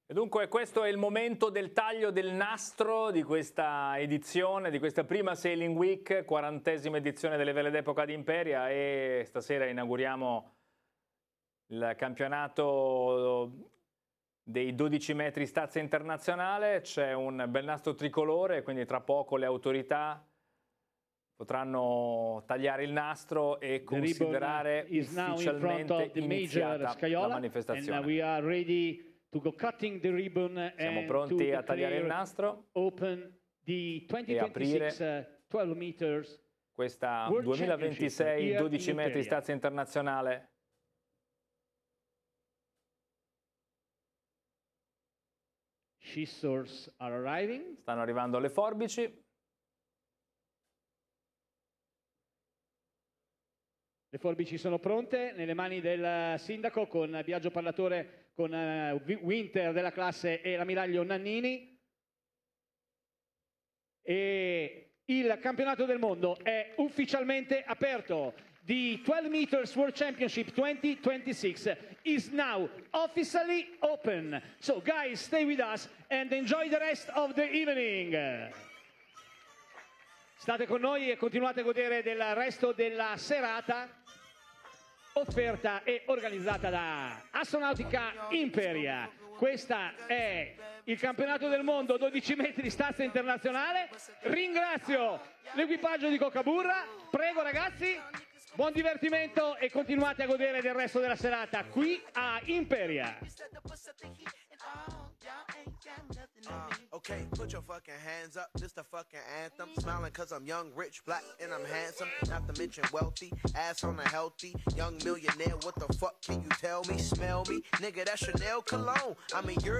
E dunque questo è il momento del taglio del nastro di questa edizione, di questa prima Sailing Week, 40ª edizione delle Vele d'Epoca di Imperia, e stasera inauguriamo il campionato dei 12 metri stazza internazionale. C'è un bel nastro tricolore, quindi tra poco le autorità potranno tagliare il nastro e considerare ufficialmente iniziata la manifestazione. Siamo pronti a tagliare il nastro e aprire questa 2026 12 metri stazza internazionale. Stanno arrivando le forbici. Le forbici sono pronte nelle mani del sindaco, con Biagio Parlatore, con Winter della classe e l'ammiraglio Nannini. E il campionato del mondo è ufficialmente aperto. The 12 meters World Championship 2026 is now officially open. So guys, stay with us and enjoy the rest of the evening. State con noi e continuate a godere del resto della serata, offerta e organizzata da Astronautica Imperia. Questa è il campionato del mondo 12 metri di stazza internazionale. Ringrazio l'equipaggio di Cocaburra. Prego ragazzi, buon divertimento e continuate a godere del resto della serata qui a Imperia. Okay, put your fucking hands up, this the fucking anthem. Smiling cause I'm young, rich, black, and I'm handsome. Not to mention wealthy, ass on a healthy young millionaire. What the fuck can you tell me? Smell me? Nigga, that's Chanel cologne. I mean, you're